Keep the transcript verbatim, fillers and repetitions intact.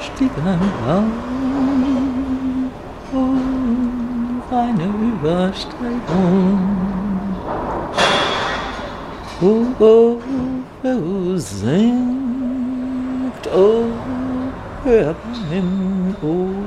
stieg ein Baum auf eine Übersteigung. Oh, oh, oh, singt, oh, hör beim